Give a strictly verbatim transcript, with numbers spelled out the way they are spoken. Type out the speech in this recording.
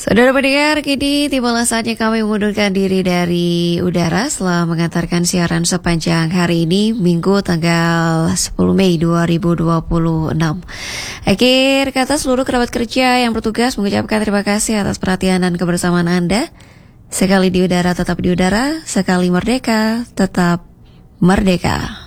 Saudara pendengar, kini tibalah saatnya kami mengundurkan diri dari udara setelah mengantarkan siaran sepanjang hari ini, Minggu tanggal sepuluh Mei dua ribu dua puluh enam. Akhir kata seluruh kerabat kerja yang bertugas mengucapkan terima kasih atas perhatian dan kebersamaan Anda. Sekali di udara tetap di udara, sekali merdeka tetap merdeka.